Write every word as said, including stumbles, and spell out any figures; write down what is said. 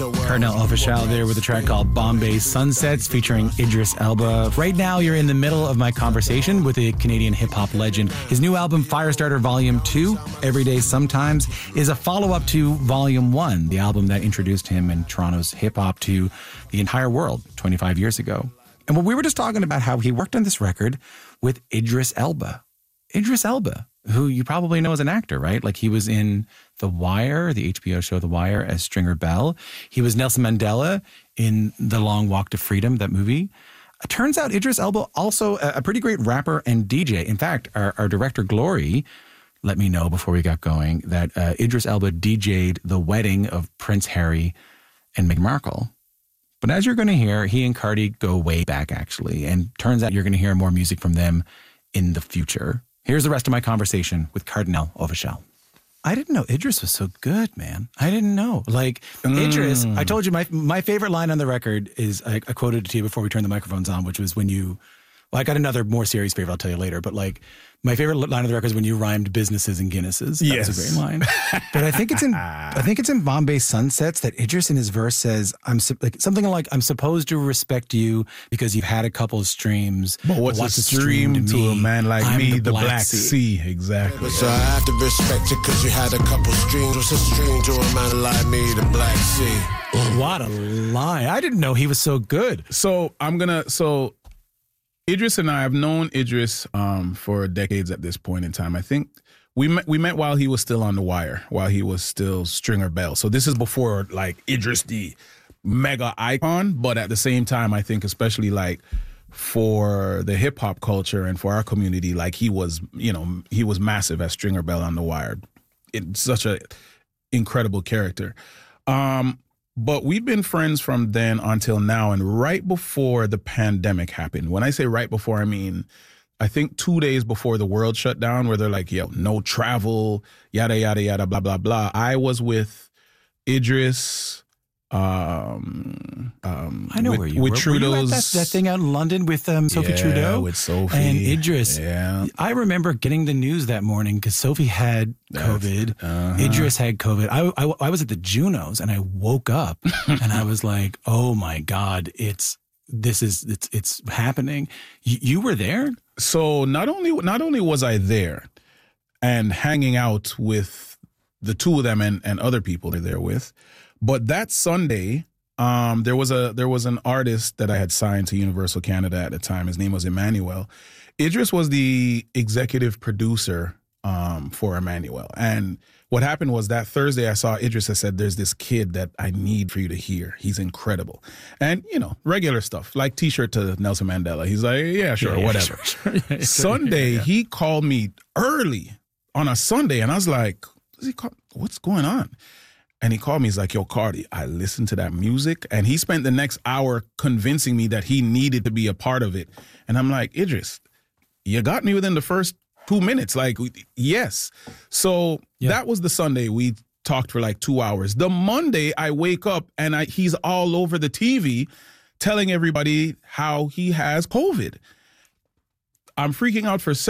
Cardinal Offishall there with a track called Bombay Sunsets featuring Idris Elba. Right now, you're in the middle of my conversation with a Canadian hip-hop legend. His new album, Firestarter Volume two, Every Day Sometimes, is a follow-up to Volume one, the album that introduced him and Toronto's hip-hop to the entire world twenty-five years ago. And well, we were just talking about how he worked on this record with Idris Elba. Idris Elba, who you probably know as an actor, right? Like he was in The Wire, the H B O show The Wire, as Stringer Bell. He was Nelson Mandela in The Long Walk to Freedom, that movie. It turns out Idris Elba also a, a pretty great rapper and D J. In fact, our, our director, Glory, let me know before we got going that uh, Idris Elba D J'd the wedding of Prince Harry and Meghan Markle. But as you're going to hear, he and Cardi go way back, actually. And turns out you're going to hear more music from them in the future. Here's the rest of my conversation with Cardinal Offishall. I didn't know Idris was so good, man. I didn't know. Like, mm. Idris, I told you my my favorite line on the record is, I, I quoted it to you before we turned the microphones on, which was when you, well, I got another more serious favorite I'll tell you later, but like, my favorite line of the record is when you rhymed businesses and Guinnesses. That yes. was a great line. But I think it's in I think it's in Bombay Sunsets that Idris in his verse says, "I'm su- like something like I'm supposed to respect you because you've had a couple of streams. But what's, what's a stream, stream to, to a man like I'm me? The, the Black, Black sea. sea. Exactly. So I have to respect you because you had a couple streams. What's a stream to a man like me? The Black Sea. What a line! I didn't know he was so good. So I'm gonna so. Idris and I have known Idris um, for decades at this point in time. I think we met, we met while he was still on The Wire, while he was still Stringer Bell. So this is before like Idris the mega icon, but at the same time, I think especially like for the hip hop culture and for our community, like he was, you know, he was massive as Stringer Bell on The Wire. It's such a incredible character. Um, But we've been friends from then until now. And right before the pandemic happened, when I say right before, I mean, I think two days before the world shut down, where they're like, yo, no travel, yada, yada, yada, blah, blah, blah. I was with Idris. Um, um, I know with, where you with were. Trudeau's, were you at that, that thing out in London with um, Sophie yeah, Trudeau? with Sophie. And Idris. Yeah. I remember getting the news that morning because Sophie had COVID. Uh-huh. Idris had COVID. I, I, I was at the Junos and I woke up and I was like, oh my God, it's, this is, it's, it's happening. You, you were there? So not only, not only was I there and hanging out with the two of them and, and other people they're there with, but that Sunday, um, there was a there was an artist that I had signed to Universal Canada at the time. His name was Emmanuel. Idris was the executive producer um, for Emmanuel. And what happened was that Thursday I saw Idris. I said, there's this kid that I need for you to hear. He's incredible. And, you know, regular stuff, like T-shirt to Nelson Mandela. He's like, yeah, sure, yeah, whatever. Sure, sure. Yeah, Sunday, yeah, yeah. he called me early on a Sunday. And I was like, does he call? What's going on? And he called me, he's like, yo, Cardi, I listened to that music. And he spent the next hour convincing me that he needed to be a part of it. And I'm like, Idris, you got me within the first two minutes. Like, yes. So yeah. That was the Sunday. We talked for like two hours. The Monday, I wake up and I, he's all over the T V telling everybody how he has COVID. I'm freaking out for